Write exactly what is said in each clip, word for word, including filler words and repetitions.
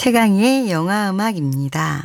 최강희의 영화음악입니다.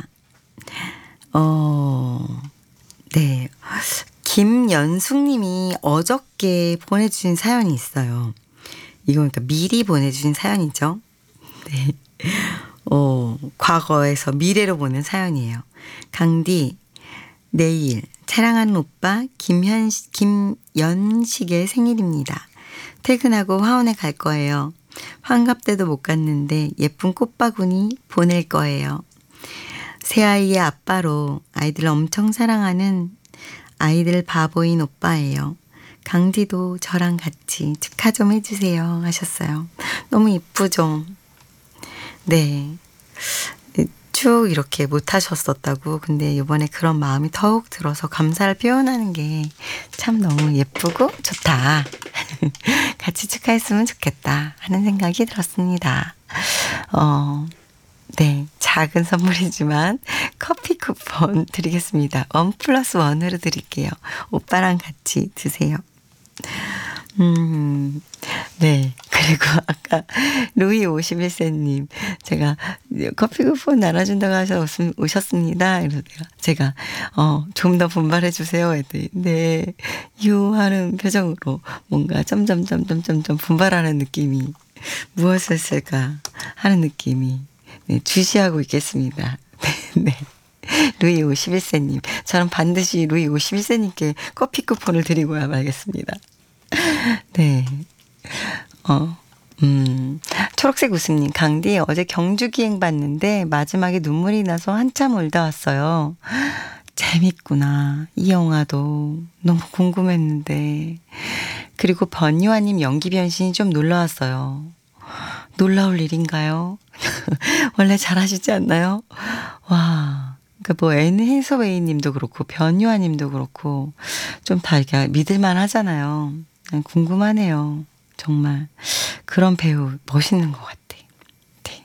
어, 네. 김연숙님이 어저께 보내주신 사연이 있어요. 이거 그러니까 미리 보내주신 사연이죠. 네. 어, 과거에서 미래로 보낸 사연이에요. 강디, 내일 사랑하는 오빠 김현, 김연식의 생일입니다. 퇴근하고 화원에 갈 거예요. 환갑 때도 못 갔는데 예쁜 꽃바구니 보낼 거예요. 새아이의 아빠로 아이들 엄청 사랑하는 아이들 바보인 오빠예요. 강디도 저랑 같이 축하 좀 해주세요 하셨어요. 너무 이쁘죠? 네. 쭉 이렇게 못하셨었다고. 근데 이번에 그런 마음이 더욱 들어서 감사를 표현하는 게 참 너무 예쁘고 좋다. 같이 축하했으면 좋겠다 하는 생각이 들었습니다. 어, 네. 작은 선물이지만 커피 쿠폰 드리겠습니다. 원 플러스 원으로 드릴게요. 오빠랑 같이 드세요. 음, 네. 그리고 아까 루이 오십일 세님, 제가 커피 쿠폰 나눠준다고 하셔서 오셨습니다. 이러세요. 제가, 어, 좀 더 분발해 주세요. 했더니, 네. 유 하는 표정으로 뭔가 점점점점점점 분발하는 느낌이 무엇을 했을까 하는 느낌이 네, 주시하고 있겠습니다. 네. 루이 오십일 세님, 저는 반드시 루이 오십일 세님께 커피 쿠폰을 드리고야 말겠습니다. 네. 어, 음, 초록색 웃음님, 강디 어제 경주 기행 봤는데 마지막에 눈물이 나서 한참 울다 왔어요. 재밌구나. 이 영화도 너무 궁금했는데. 그리고 번유아님 연기 변신이 좀 놀라웠어요. 놀라울 일인가요? 원래 잘하시지 않나요? 와. 그러니까 뭐 앤 해서웨이 님도 그렇고 변유아 님도 그렇고 좀 다 이렇게 믿을만 하잖아요. 궁금하네요. 정말 그런 배우 멋있는 것 같아. 네.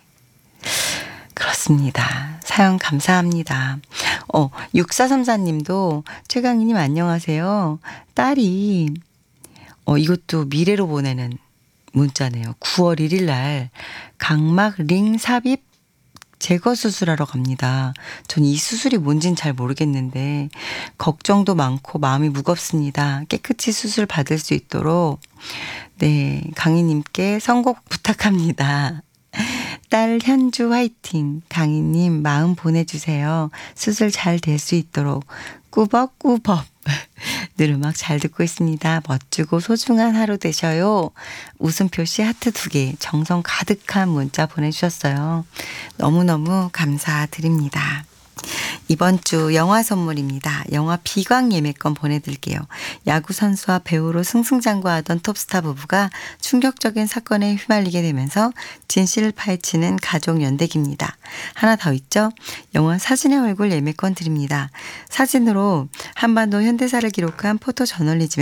그렇습니다. 사연 감사합니다. 어, 육사삼사 님도 최강희님 안녕하세요. 딸이 어, 이것도 미래로 보내는 문자네요. 구월 일일 날 각막 링 삽입 제거 수술하러 갑니다. 전 이 수술이 뭔진 잘 모르겠는데 걱정도 많고 마음이 무겁습니다. 깨끗이 수술 받을 수 있도록 네, 강희님께 선곡 부탁합니다. 딸 현주 화이팅. 강희님 마음 보내주세요. 수술 잘 될 수 있도록 꾸벅꾸벅 늘 음악 잘 듣고 있습니다. 멋지고 소중한 하루 되셔요. 웃음 표시 하트 두 개 정성 가득한 문자 보내주셨어요. 너무너무 감사드립니다. 이번 주 영화 선물입니다. 영화 비광 예매권 보내드릴게요. 야구선수와 배우로 승승장구하던 톱스타 부부가 충격적인 사건에 휘말리게 되면서 진실을 파헤치는 가족 연대기입니다. 하나 더 있죠? 영화 사진의 얼굴 예매권 드립니다. 사진으로 한반도 현대사를 기록한 포토저널리즘의